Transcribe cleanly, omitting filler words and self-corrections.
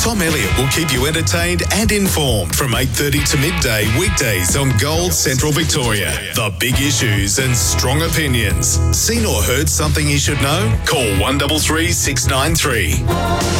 Tom Elliott will keep you entertained and informed from 8:30 to midday weekdays on Gold Central Victoria. The big issues and strong opinions. Seen or heard something you should know? Call 133 693.